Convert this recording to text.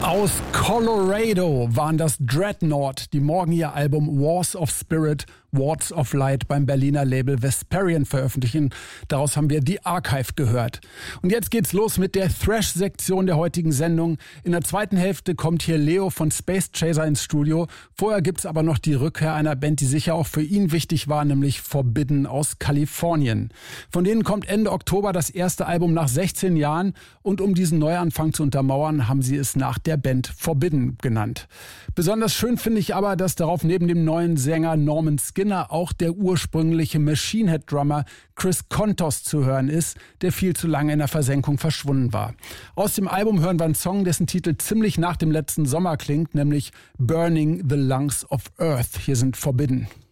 Aus Colorado waren das Dreadnought, die morgen ihr Album Wars of Spirit, Wards of Light beim Berliner Label Vesperian veröffentlichen. Daraus haben wir The Archive gehört. Und jetzt geht's los mit der Thrash-Sektion der heutigen Sendung. In der zweiten Hälfte kommt hier Leo von Space Chaser ins Studio. Vorher gibt's aber noch die Rückkehr einer Band, die sicher auch für ihn wichtig war, nämlich Forbidden aus Kalifornien. Von denen kommt Ende Oktober das erste Album nach 16 Jahren. Und um diesen Neuanfang zu untermauern, haben sie es nach der Band Forbidden genannt. Besonders schön finde ich aber, dass darauf neben dem neuen Sänger Norman Skinner auch der ursprüngliche Machine Head Drummer Chris Kontos zu hören ist, der viel zu lange in der Versenkung verschwunden war. Aus dem Album hören wir einen Song, dessen Titel ziemlich nach dem letzten Sommer klingt, nämlich Burning the Lungs of Earth. Hier sind Forbidden.